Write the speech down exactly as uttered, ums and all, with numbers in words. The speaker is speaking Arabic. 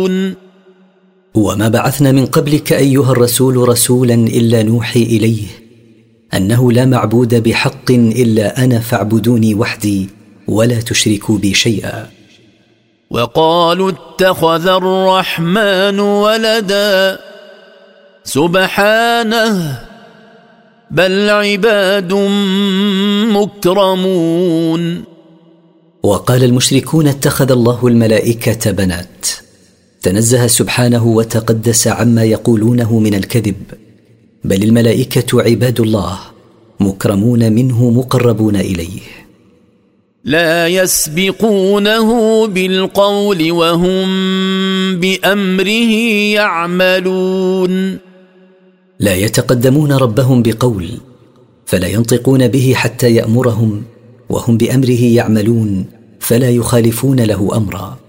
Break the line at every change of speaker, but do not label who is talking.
وما بعثنا من قبلك أيها الرسول رسولا إلا نوحي إليه أنه لا معبود بحق إلا أنا فاعبدوني وحدي ولا تشركوا بي شيئا.
وقالوا اتخذ الرحمن ولدا سبحانه بل عباد مكرمون.
وقال المشركون اتخذ الله الملائكة بنات، تنزه سبحانه وتقدس عما يقولونه من الكذب، بل الملائكة عباد الله مكرمون منه مقربون إليه.
لا يسبقونه بالقول وهم بأمره يعملون.
لا يتقدمون ربهم بقول، فلا ينطقون به حتى يأمرهم، وهم بأمره يعملون فلا يخالفون له أمرا.